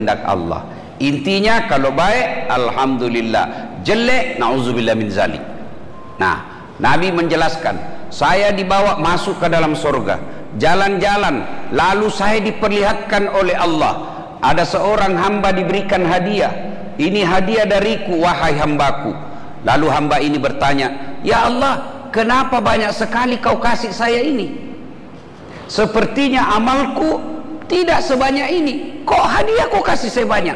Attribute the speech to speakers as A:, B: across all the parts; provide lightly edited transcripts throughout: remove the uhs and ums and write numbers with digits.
A: kehendak Allah. Intinya kalau baik alhamdulillah, jelek nauzubillah min zalik. Nah, Nabi menjelaskan, saya dibawa masuk ke dalam surga, jalan-jalan, lalu saya diperlihatkan oleh Allah, ada seorang hamba diberikan hadiah, ini hadiah dariku wahai hambaku. Lalu hamba ini bertanya, ya Allah, kenapa banyak sekali kau kasih saya ini? Sepertinya amalku tidak sebanyak ini, kok hadiah kau kasih saya banyak?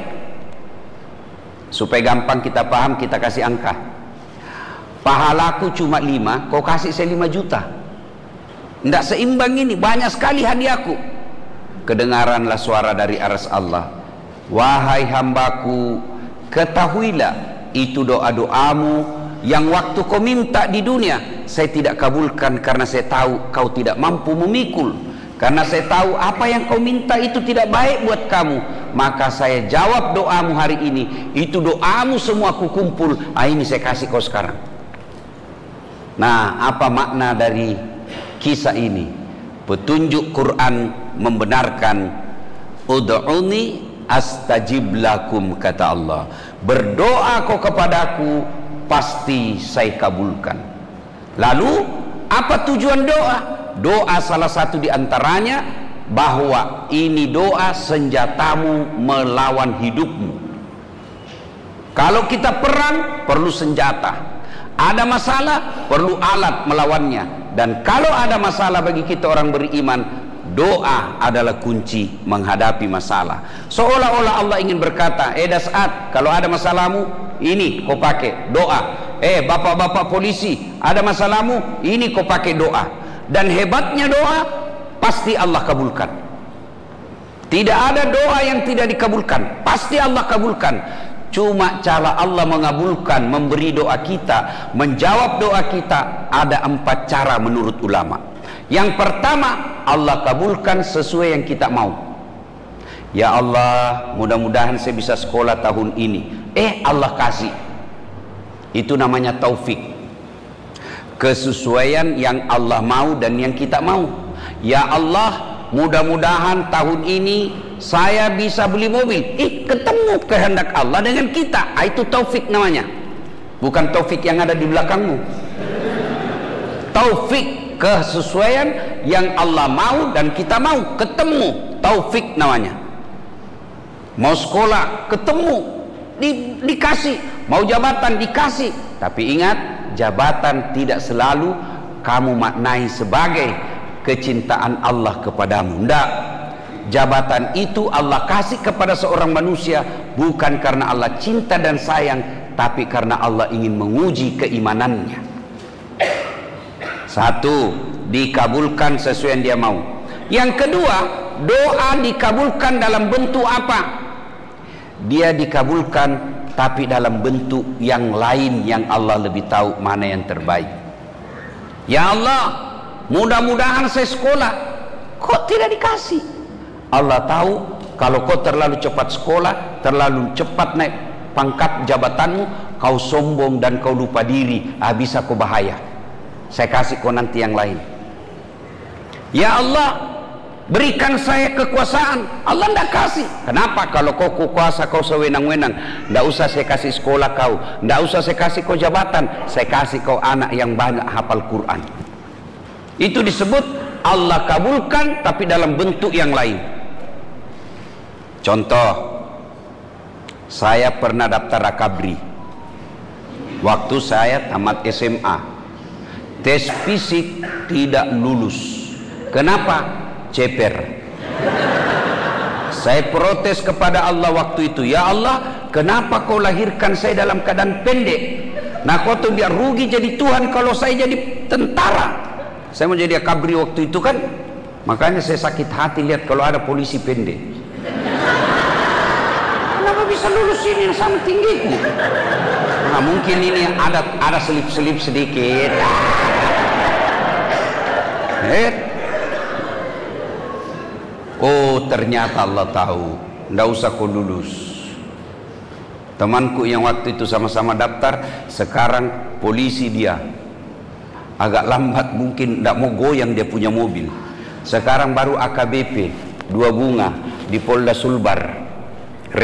A: Supaya gampang kita paham, kita kasih angka. Pahalaku cuma 5, kau kasih saya 5 juta. Tidak seimbang ini, banyak sekali hadiahku. Kedengaranlah suara dari aras Allah, wahai hambaku, ketahuilah itu doa-doamu yang waktu kau minta di dunia saya tidak kabulkan, karena saya tahu kau tidak mampu memikul, karena saya tahu apa yang kau minta itu tidak baik buat kamu, maka saya jawab doamu hari ini. Itu doamu semua aku kumpul, ini saya kasih kau sekarang. Nah, apa makna dari kisah ini? Petunjuk Quran membenarkan, ud'uni astajib lakum, kata Allah, berdoa kau kepadaku pasti saya kabulkan. Lalu apa tujuan doa? Doa salah satu diantaranya bahwa ini doa senjatamu melawan hidupmu. Kalau kita perang perlu senjata, ada masalah perlu alat melawannya. Dan kalau ada masalah bagi kita orang beriman, doa adalah kunci menghadapi masalah. Seolah-olah Allah ingin berkata, Das'at, kalau ada masalahmu, ini kau pakai doa. Bapak-bapak polisi, ada masalahmu, ini kau pakai doa. Dan hebatnya doa, pasti Allah kabulkan. Tidak ada doa yang tidak dikabulkan, pasti Allah kabulkan. Cuma cara Allah mengabulkan, memberi doa kita, menjawab doa kita, ada 4 cara menurut ulama. Yang pertama, Allah kabulkan sesuai yang kita mau. Ya Allah, mudah-mudahan saya bisa sekolah tahun ini. Allah kasih. Itu namanya taufik. Kesesuaian yang Allah mau dan yang kita mau. Ya Allah, mudah-mudahan tahun ini saya bisa beli mobil. Ketemu kehendak Allah dengan kita. Itu taufik namanya. Bukan taufik yang ada di belakangmu. Taufik, kesesuaian yang Allah mau dan kita mau, ketemu, taufik namanya. Mau sekolah, ketemu, dikasih. Mau jabatan, dikasih. Tapi ingat, jabatan tidak selalu kamu maknai sebagai kecintaan Allah kepadamu. Tidak. Jabatan itu Allah kasih kepada seorang manusia bukan karena Allah cinta dan sayang, tapi karena Allah ingin menguji keimanannya. Satu, dikabulkan sesuai yang dia mau. Yang kedua, doa dikabulkan dalam bentuk apa? Dia dikabulkan tapi dalam bentuk yang lain yang Allah lebih tahu mana yang terbaik. Ya Allah, mudah-mudahan saya sekolah, kok tidak dikasih? Allah tahu kalau kau terlalu cepat sekolah, terlalu cepat naik pangkat jabatanmu, kau sombong dan kau lupa diri, bisa kau bahaya. Saya kasih kau nanti yang lain. Ya Allah, berikan saya kekuasaan. Allah tidak kasih. Kenapa? Kalau kau kuasa, kau sewenang-wenang, tidak usah saya kasih sekolah kau, tidak usah saya kasih kau jabatan, saya kasih kau anak yang banyak hafal Quran. Itu disebut Allah kabulkan tapi dalam bentuk yang lain. Contoh, saya pernah daftar Rakabri waktu saya tamat SMA. Tes fisik tidak lulus. Kenapa? Ceper. Saya protes kepada Allah waktu itu. Ya Allah, kenapa kau lahirkan saya dalam keadaan pendek? Nah, kau tuh biar rugi jadi Tuhan kalau saya jadi tentara. Saya mau jadi Akabri waktu itu kan. Makanya saya sakit hati lihat kalau ada polisi pendek. Kenapa bisa lulus ini sama tinggiku? Nah, mungkin ini ada selip-selip sedikit. Oh, ternyata Allah tahu. Tidak usah kau lulus. Temanku yang waktu itu sama-sama daftar, sekarang polisi dia. Agak lambat mungkin, tidak mau goyang dia punya mobil. Sekarang baru AKBP 2 bunga di Polda Sulbar.